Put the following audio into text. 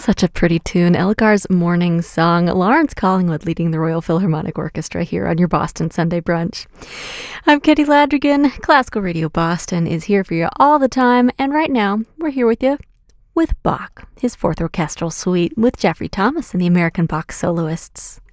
Such a pretty tune. Elgar's Morning Song. Lawrence Collingwood leading the Royal Philharmonic Orchestra here on your Boston Sunday Brunch. I'm Katie Ladrigan. Classical Radio Boston is here for you all the time, and right now we're here with you with Bach, his fourth orchestral suite with Jeffrey Thomas and the American Bach Soloists.